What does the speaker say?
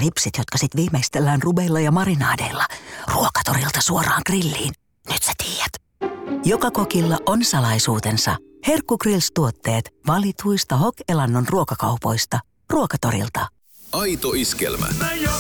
ripsit, jotka sit viimeistellään rubeilla ja marinaadeilla. Ruokatorilta suoraan grilliin. Nyt sä tiedät. Joka kokilla on salaisuutensa. Herkku Grills-tuotteet valituista Hok-elannon ruokakaupoista. Ruokatorilta. Aito iskelmä.